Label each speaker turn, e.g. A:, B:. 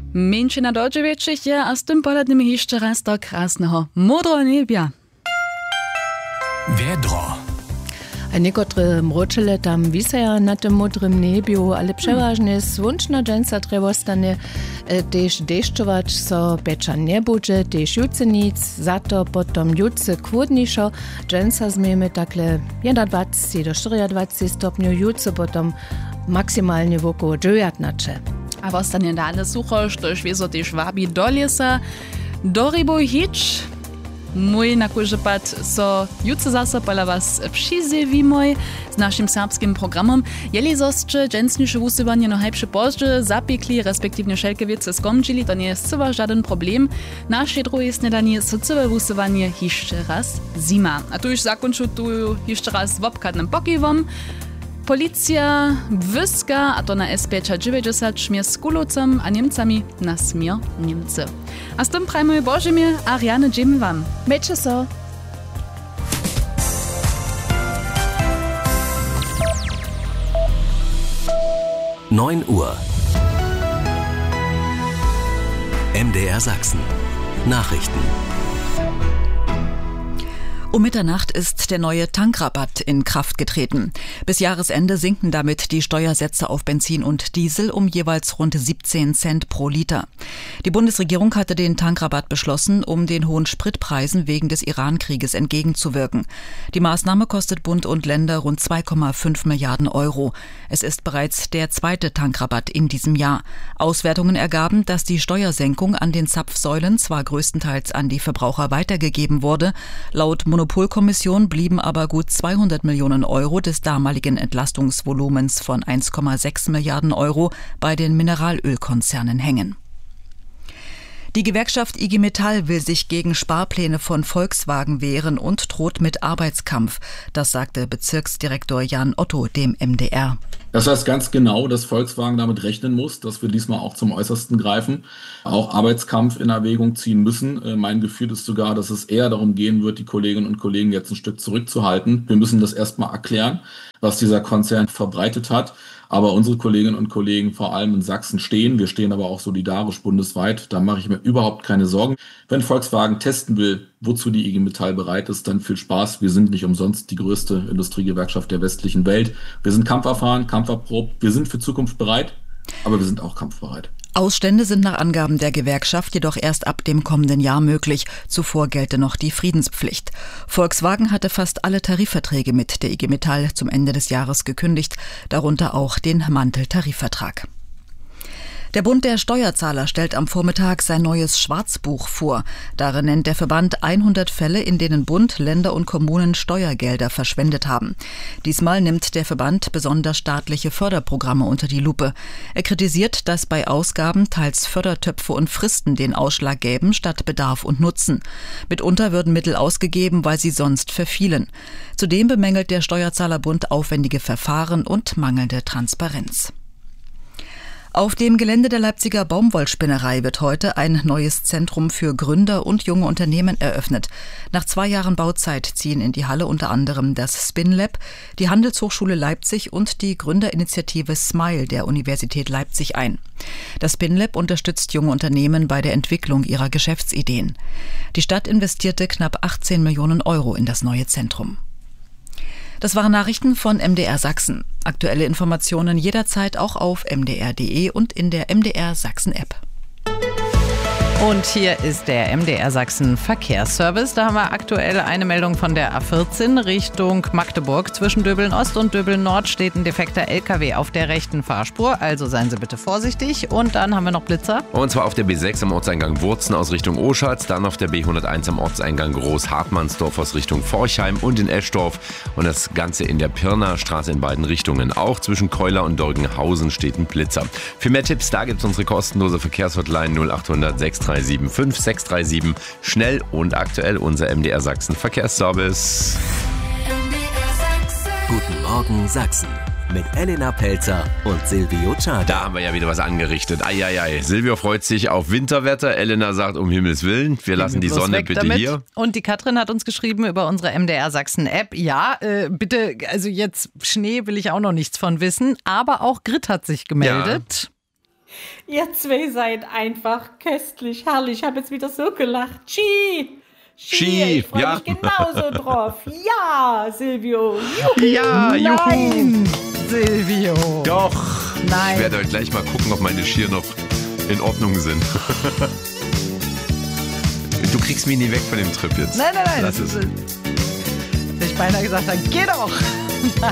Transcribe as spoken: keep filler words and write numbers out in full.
A: Menši na dođe večer je, a s tym polednym jeszcze raz do krasnego modrego niebia.
B: Vedro.
C: A niektóre mroczele tam wisają na tym modrym niebiu, ale przeważnie słoneczna dżęca trzeba stanie też deszczować, so piecza nie będzie, też jutce nic, za to potom jutce chłodniejszo, dżęca zmiemy takle dwadzieścia jeden do dwadzieścia cztery stopni, jutce potom maksymalnie około dziewiętnaście.
A: A ostanie dalej sucho, štož wieso też wabi do lesa, do rybu hić. Mój na kurzepad so jutce zase pola was przyzywimoj z naszym serbskim programem. Jeli zosće dżęsniejsze usywanie no hajpsze pozdźe zapiekli, respektywnie wszelkie wiece skomdźili, to nie jest cywa żaden problem. Nasze drugie snedanie so cywe usywanie jeszcze raz zima. A tu już zakończył tu jeszcze raz w obkadnym pokiwom. Policja Wyska, a to na S pięć dziewięćdziesiąt, śmie z Kulocem a Niemcami na smier Niemcy. A z tym prajmy Bożymie, Ariane, dziękuję wam.
C: Mecie so.
B: neun Uhr. M D R Sachsen. Nachrichten.
D: Um Mitternacht ist der neue Tankrabatt in Kraft getreten. Bis Jahresende sinken damit die Steuersätze auf Benzin und Diesel um jeweils rund siebzehn Cent pro Liter. Die Bundesregierung hatte den Tankrabatt beschlossen, um den hohen Spritpreisen wegen des Iran-Krieges entgegenzuwirken. Die Maßnahme kostet Bund und Länder rund zwei Komma fünf Milliarden Euro. Es ist bereits der zweite Tankrabatt in diesem Jahr. Auswertungen ergaben, dass die Steuersenkung an den Zapfsäulen zwar größtenteils an die Verbraucher weitergegeben wurde, laut Monopolkommission blieben aber gut zweihundert Millionen Euro des damaligen Entlastungsvolumens von eins Komma sechs Milliarden Euro bei den Mineralölkonzernen hängen. Die Gewerkschaft I G Metall will sich gegen Sparpläne von Volkswagen wehren und droht mit Arbeitskampf. Das sagte Bezirksdirektor Jan Otto dem M D R.
E: Das heißt ganz genau, dass Volkswagen damit rechnen muss, dass wir diesmal auch zum Äußersten greifen, auch Arbeitskampf in Erwägung ziehen müssen. Mein Gefühl ist sogar, dass es eher darum gehen wird, die Kolleginnen und Kollegen jetzt ein Stück zurückzuhalten. Wir müssen das erstmal erklären, was dieser Konzern verbreitet hat. Aber unsere Kolleginnen und Kollegen vor allem in Sachsen stehen. Wir stehen aber auch solidarisch bundesweit. Da mache ich mir überhaupt keine Sorgen. Wenn Volkswagen testen will, wozu die I G Metall bereit ist, dann viel Spaß. Wir sind nicht umsonst die größte Industriegewerkschaft der westlichen Welt. Wir sind kampferfahren, kampferprobt. Wir sind für Zukunft bereit, aber wir sind auch kampfbereit.
D: Ausstände sind nach Angaben der Gewerkschaft jedoch erst ab dem kommenden Jahr möglich. Zuvor gelte noch die Friedenspflicht. Volkswagen hatte fast alle Tarifverträge mit der I G Metall zum Ende des Jahres gekündigt, darunter auch den Mantel-Tarifvertrag. Der Bund der Steuerzahler stellt am Vormittag sein neues Schwarzbuch vor. Darin nennt der Verband hundert Fälle, in denen Bund, Länder und Kommunen Steuergelder verschwendet haben. Diesmal nimmt der Verband besonders staatliche Förderprogramme unter die Lupe. Er kritisiert, dass bei Ausgaben teils Fördertöpfe und Fristen den Ausschlag gäben statt Bedarf und Nutzen. Mitunter würden Mittel ausgegeben, weil sie sonst verfielen. Zudem bemängelt der Steuerzahlerbund aufwendige Verfahren und mangelnde Transparenz. Auf dem Gelände der Leipziger Baumwollspinnerei wird heute ein neues Zentrum für Gründer und junge Unternehmen eröffnet. Nach zwei Jahren Bauzeit ziehen in die Halle unter anderem das SpinLab, die Handelshochschule Leipzig und die Gründerinitiative Smile der Universität Leipzig ein. Das SpinLab unterstützt junge Unternehmen bei der Entwicklung ihrer Geschäftsideen. Die Stadt investierte knapp achtzehn Millionen Euro in das neue Zentrum. Das waren Nachrichten von M D R Sachsen. Aktuelle Informationen jederzeit auch auf m d r punkt d e und in der M D R Sachsen App.
F: Und hier ist der M D R Sachsen Verkehrsservice. Da haben wir aktuell eine Meldung von der A vierzehn Richtung Magdeburg. Zwischen Döbeln Ost und Döbeln Nord steht ein defekter L K W auf der rechten Fahrspur. Also seien Sie bitte vorsichtig. Und dann haben wir noch Blitzer.
G: Und zwar auf der B sechs am Ortseingang Wurzen aus Richtung Oschatz. Dann auf der B hunderteins am Ortseingang Groß-Hartmannsdorf aus Richtung Forchheim und in Eschdorf. Und das Ganze in der Pirnaer Straße in beiden Richtungen. Auch zwischen Keuler und Dorgenhausen steht ein Blitzer. Für mehr Tipps, da gibt es unsere kostenlose Verkehrshotline null acht hundert sechs drei sieben fünf sechs drei sieben. Schnell und aktuell unser M D R Sachsen Verkehrsservice.
B: Guten Morgen Sachsen mit Elena Pelzer und Silvio Czada.
G: Da haben wir ja wieder was angerichtet. Eieiei. Silvio freut sich auf Winterwetter. Elena sagt, um Himmels Willen, wir lassen die Sonne bitte
F: damit.
G: hier.
F: Und die Katrin hat uns geschrieben über unsere M D R Sachsen App. Ja, äh, bitte, also jetzt Schnee will ich auch noch nichts von wissen. Aber auch Grit hat sich gemeldet.
G: Ja.
H: Ihr zwei seid einfach köstlich, herrlich. Ich habe jetzt wieder so gelacht. Ski!
G: Ski,
H: ich freue
G: ja.
H: mich genauso drauf. Ja, Silvio. Juhu.
G: Ja, juhu.
F: Nein, Silvio.
G: Doch.
F: Nein.
G: Ich werde heute gleich mal gucken, ob meine Skier noch in Ordnung sind. Du kriegst mich nie weg von dem Trip jetzt.
F: Nein, nein, nein.
G: Lass
F: Das
G: es.
F: ist, ich beinahe gesagt habe, geh doch.